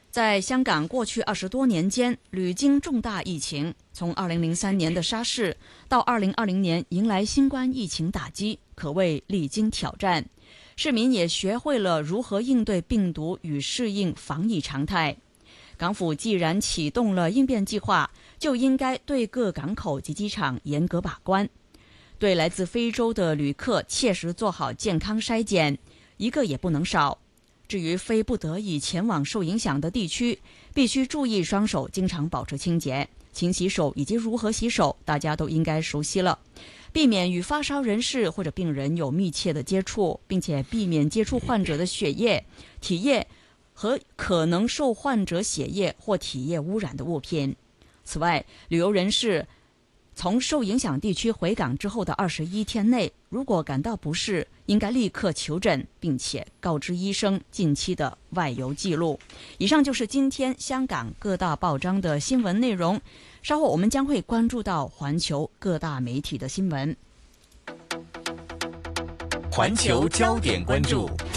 在香港过去20多年间，屡经重大疫情，从2003年的沙士到2020年迎来新冠疫情打击，可谓历经挑战。市民也学会了如何应对病毒与适应防疫常态。港府既然启动了应变计划，就应该对各港口及机场严格把关，对来自非洲的旅客切实做好健康筛检，一个也不能少。至于非不得已前往受影响的地区，必须注意双手经常保持清洁，勤洗手以及如何洗手，大家都应该熟悉了。避免与发烧人士或者病人有密切的接触，并且避免接触患者的血液、体液和可能受患者血液或体液污染的物品。此外，旅游人士从受影响地区回港之后的21天内，如果感到不适，应该立刻求诊，并且告知医生近期的外游记录。以上就是今天香港各大报章的新闻内容，稍后我们将会关注到环球各大媒体的新闻。 环球焦点关注。